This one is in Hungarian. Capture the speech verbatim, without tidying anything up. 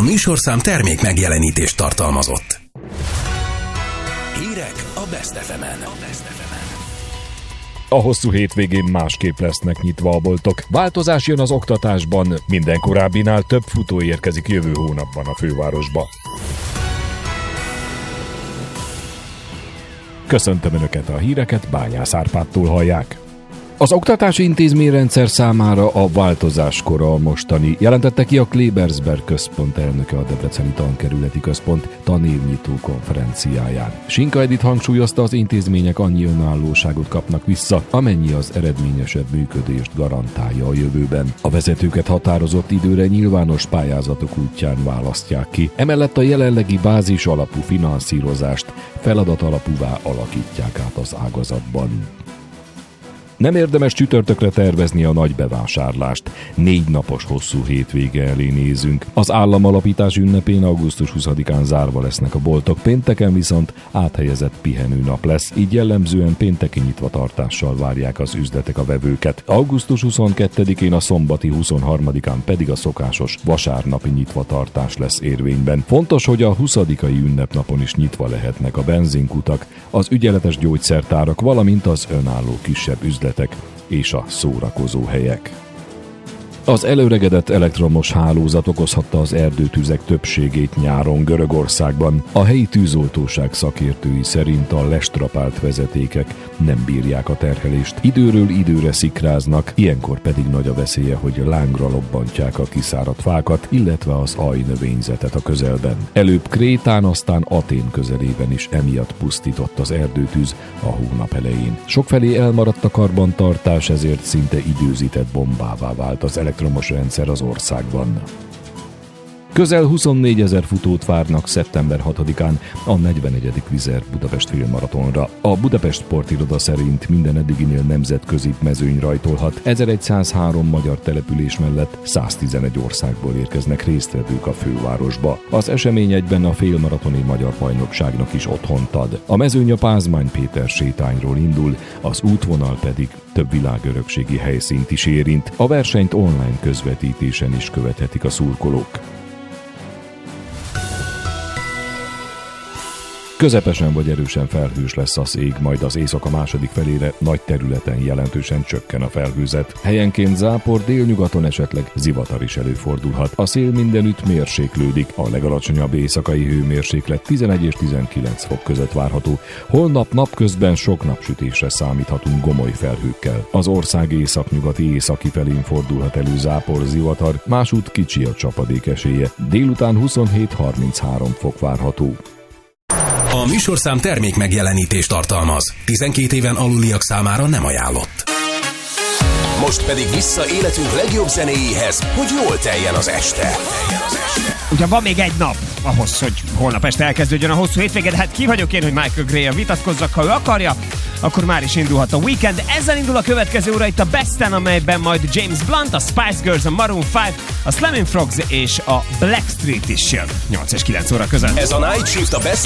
A műsorszám termék megjelenítést tartalmazott. Hírek a Best ef emen. A hosszú hétvégén másképp lesznek nyitva a boltok. Változás jön az oktatásban, minden korábbinál több futó érkezik jövő hónapban a fővárosba. Köszöntöm Önöket, a híreket Bányász Árpádtól hallják. Az oktatási intézményrendszer számára a változás kora a mostani, jelentette ki a Klebersberg Központ elnöke a Debreceni Tankerületi Központ tanévnyitó konferenciáján. Sinka Edith hangsúlyozta, az intézmények annyi önállóságot kapnak vissza, amennyi az eredményesebb működést garantálja a jövőben. A vezetőket határozott időre nyilvános pályázatok útján választják ki. Emellett a jelenlegi bázis alapú finanszírozást feladat alapúvá alakítják át az ágazatban. Nem érdemes csütörtökre tervezni a nagy bevásárlást. Négy napos hosszú hétvége elé nézünk. Az államalapítás ünnepén augusztus huszadikán zárva lesznek a boltok, pénteken viszont áthelyezett pihenőnap lesz, így jellemzően pénteki nyitvatartással várják az üzletek a vevőket. augusztus huszonkettedikén, a szombati huszonharmadikán pedig a szokásos vasárnapi nyitvatartás lesz érvényben. Fontos, hogy a huszadikai ünnepnapon is nyitva lehetnek a benzinkutak, az ügyeletes gyógyszertárak, valamint az önálló kisebb üzletek és a szórakozó helyek. Az előregedett elektromos hálózat okozhatta az erdőtüzek többségét nyáron Görögországban. A helyi tűzoltóság szakértői szerint a lestrapált vezetékek nem bírják a terhelést. Időről időre szikráznak, ilyenkor pedig nagy a veszélye, hogy lángra lobbantják a kiszáradt fákat, illetve az ajnövényzetet a közelben. Előbb Krétán, aztán Atén közelében is emiatt pusztított az erdőtűz a hónap elején. Sokfelé elmaradt a karbantartás, ezért szinte időzített bombává vált az elektromos rendszer az országban. Közel huszonnégyezer futót várnak szeptember hatodikán a negyvenegyedik Vizert Budapest Filmmaratonra. A Budapest Sportiroda szerint minden eddiginél nemzetközi mezőny rajtolhat. ezerszázhárom magyar település mellett száztizenegy országból érkeznek résztvevők a fővárosba. Az esemény egyben a félmaratoni magyar bajnokságnak is otthont ad. A mezőny a Pázmány Péter sétányról indul, az útvonal pedig több világörökségi helyszínt is érint. A versenyt online közvetítésen is követhetik a szurkolók. Közepesen vagy erősen felhős lesz az ég, majd az éjszaka második felére nagy területen jelentősen csökken a felhőzet. Helyenként zápor, délnyugaton esetleg zivatar is előfordulhat. A szél mindenütt mérséklődik, a legalacsonyabb éjszakai hőmérséklet tizenegy és tizenkilenc fok között várható. Holnap napközben sok napsütésre számíthatunk gomoly felhőkkel. Az ország északnyugati északi felén fordulhat elő zápor, zivatar, másút kicsi a csapadék esélye. Délután huszonhét harminchárom fok várható. A műsorszám termék megjelenítést tartalmaz. tizenkét éven aluliak számára nem ajánlott. Most pedig vissza életünk legjobb zenéjéhez, hogy jól teljen az este. Ugye van még egy nap ahhoz, hogy holnap este elkezdődjön a hosszú hétvége, de hát ki vagyok én, hogy Michael Gray-a vitatkozzak, ha ő akarja, akkor már is indulhat a weekend. Ezzel indul a következő óra itt a Besten, amelyben majd James Blunt, a Spice Girls, a Maroon öt, a Slammin' Frogs és a Blackstreet is jön nyolc és kilenc óra között. Ez a Night Shift a Best